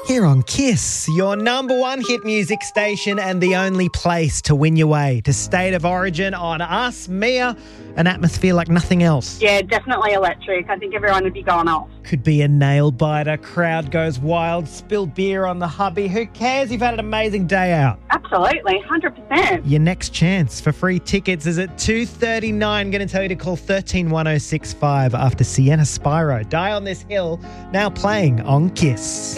Here on Kiss, your number one hit music station and the only place to win your way to State of Origin on Us, Mia, an atmosphere like nothing else. Yeah, definitely electric. I think everyone would be going off. Could be a nail biter, crowd goes wild, spilled beer on the hubby. Who cares? You've had an amazing day out. Absolutely, 100%. Your next chance for free tickets is at 2:39. Going to tell you to call 131065 after Sienna Spyro. Die on This Hill, now playing on Kiss.